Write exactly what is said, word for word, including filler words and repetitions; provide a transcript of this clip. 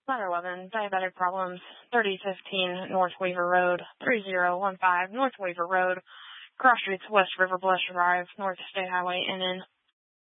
Ladder eleven, diabetic problems, thirty fifteen North Weaver Road, three zero one five North Weaver Road, cross streets West River Blush Drive, North State Highway N N